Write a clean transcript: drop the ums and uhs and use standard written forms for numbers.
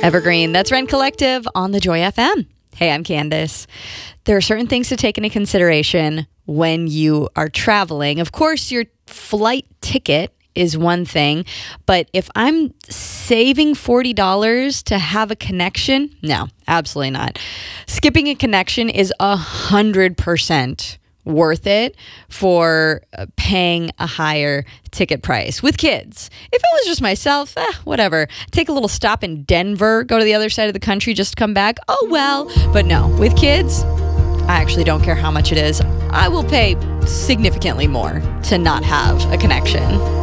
Evergreen, that's Rent Collective on the Joy FM. Hey, I'm Candace. There are certain things to take into consideration when you are traveling. Of course, your flight ticket is one thing, but if I'm saving $40 to have a connection, no, absolutely not. Skipping a connection is 100% worth it for paying a higher ticket price with kids. If it was just myself, whatever. Take a little stop in Denver, go to the other side of the country, just come back. Oh, well. But no, with kids, I actually don't care how much it is. I will pay significantly more to not have a connection.